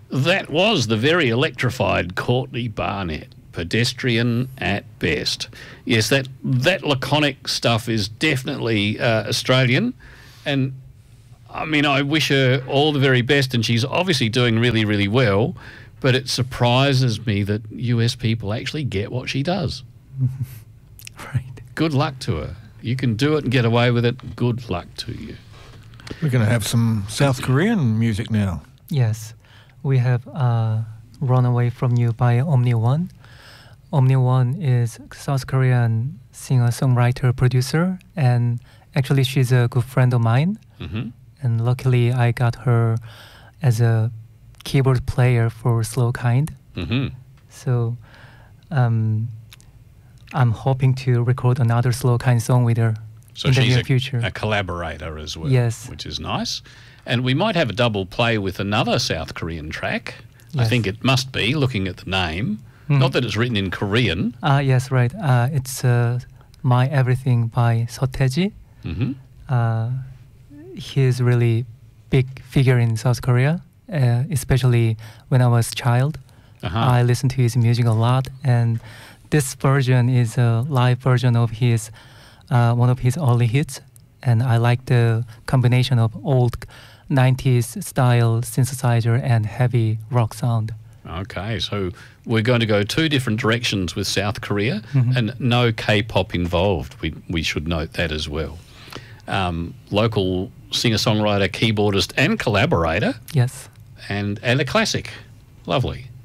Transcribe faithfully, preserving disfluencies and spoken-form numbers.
That was the very electrified Courtney Barnett, pedestrian at best. Yes, that that laconic stuff is definitely uh, Australian, and I mean, I wish her all the very best, and she's obviously doing really, really well, but it surprises me that U S people actually get what she does. Right. Good luck to her. You can do it and get away with it. Good luck to you. We're going to have some South Korean music now. Yes. We have uh, Run Away From You by Omni One. Omni One is South Korean singer, songwriter, producer, and actually she's a good friend of mine. Mm-hmm. And luckily I got her as a keyboard player for Slow Kind. Mm-hmm. So um, I'm hoping to record another Slow Kind song with her So in the she's near a, future. a collaborator as well, Yes. which is nice. And we might have a double play with another South Korean track. I Yes. think it must be, looking at the name. Mhm. Not that it's written in Korean. Ah, yes, right. Uh, it's uh, My Everything by Seo Mm-hmm. uh, He's really big figure in South Korea, uh, especially when I was a child. Uh-huh. I listened to his music a lot, and this version is a live version of his uh, one of his early hits, and I like the combination of old nineties style synthesizer and heavy rock sound. Okay, so we're going to go two different directions with South Korea, Mhm. and no K-pop involved. We we should note that as well. Um, local singer-songwriter, keyboardist, and collaborator, Yes. and and a classic. Lovely.